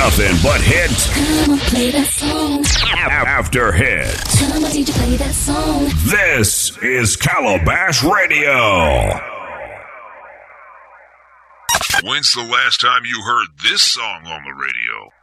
Nothing but hits. Come on, play that song. After hits. Come on, DJ, play that song. This is Calabash Radio. When's the last time you heard this song on the radio?